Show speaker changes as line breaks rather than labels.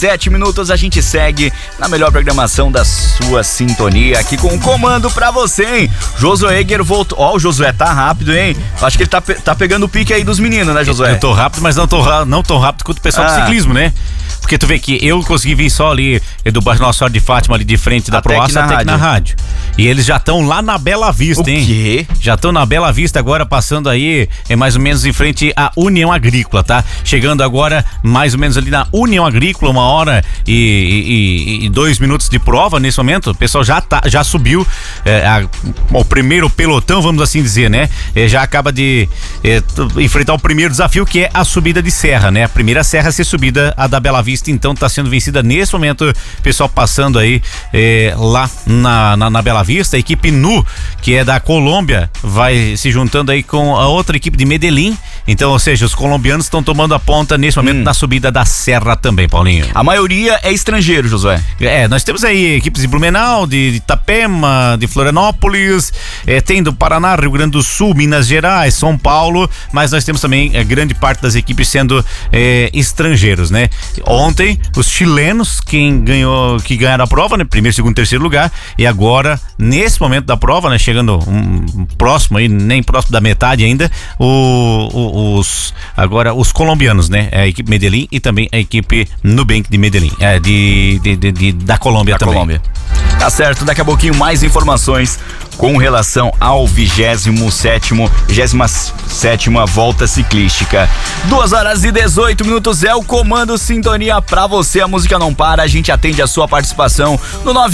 7 minutos, a gente segue na melhor programação da sua sintonia, aqui com o comando pra você, hein? Josué Egger voltou. Ó, o Josué tá rápido, hein? Acho que ele tá pegando o pique aí dos meninos, né, Josué?
Eu tô rápido, mas não tão rápido quanto o pessoal do ciclismo, né? Porque tu vê que eu consegui vir só ali do bairro Nossa Senhora de Fátima, ali de frente da Proaça até aqui na rádio. E eles já estão lá na Bela Vista, hein? O
quê?
Já estão na Bela Vista agora, passando aí mais ou menos em frente à União Agrícola, tá? Chegando agora mais ou menos ali na União Agrícola, 1h e 2 minutos de prova nesse momento. O pessoal já subiu o primeiro pelotão, vamos assim dizer, né? Já acaba de enfrentar o primeiro desafio, que é a subida de serra, né? A primeira serra a ser subida, a da Bela Vista, então tá sendo vencida nesse momento. O pessoal passando aí lá na Bela Vista. A equipe NU, que é da Colômbia, vai se juntando aí com a outra equipe de Medellín. Então, ou seja, os colombianos estão tomando a ponta nesse momento na subida da serra também, Paulinho.
A maioria é estrangeiro, Josué.
Nós temos aí equipes de Blumenau, de Itapema, de Florianópolis, tem do Paraná, Rio Grande do Sul, Minas Gerais, São Paulo, mas nós temos também grande parte das equipes sendo estrangeiros, né? Ontem, os chilenos, que ganharam a prova, né? Primeiro, segundo, terceiro lugar, e agora, nesse momento da prova, né? Chegando próximo aí, nem próximo da metade ainda, os colombianos, né? A equipe Medellín e também a equipe Nubank de Medellín, da Colômbia também. Colômbia.
Tá certo, daqui a pouquinho mais informações com relação ao 27ª volta ciclística. 2h18 é o comando Sintonia pra você. A música não para, a gente atende a sua participação no